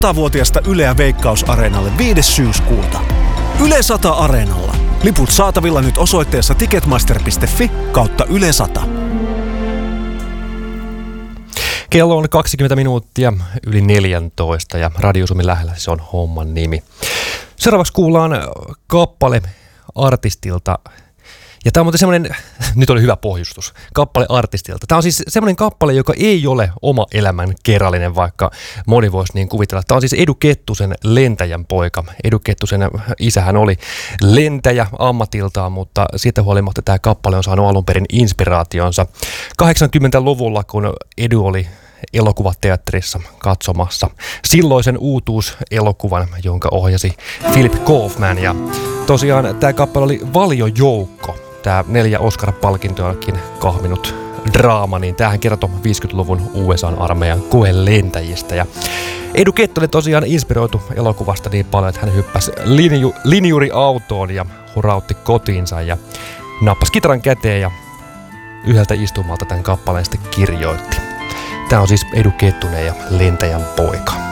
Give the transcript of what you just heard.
100-vuotiaasta Yleä Veikkaus-areenalle 5. syyskuuta. Yle 100 Areenalla. Liput saatavilla nyt osoitteessa ticketmaster.fi/Yle 100. Kello on 20 minuuttia yli 14 ja Radio Suomi lähellä se on homman nimi. Seuraavaksi kuullaan kappale artistilta. Ja tämä on muuten semmoinen, nyt oli hyvä pohjustus, kappale artistilta. Tämä on siis semmoinen kappale, joka ei ole oma elämän kerrallinen, vaikka moni voisi niin kuvitella. Tämä on siis Edu Kettusen lentäjän poika. Edu Kettusen isähän oli lentäjä ammatiltaan, mutta siitä huolimatta tämä kappale on saanut alun perin inspiraationsa 80-luvulla, kun Edu oli elokuvateatterissa katsomassa silloisen uutuuselokuvan, jonka ohjasi Philip Kaufman. Ja tosiaan tämä kappale oli valiojoukko. Tämä 4 Oscar-palkintoakin kahminut draama, niin tämähän kertoo 50-luvun USA-armeijan koelentäjistä. Ja Edu Kettunen tosiaan inspiroitu elokuvasta niin paljon, että hän hyppäsi linjuriautoon ja hurautti kotiinsa ja nappasi kitaran käteen ja yhdeltä istumalta tämän kappaleen sitten kirjoitti. Tämä on siis Edu Kettunen ja lentäjän poika.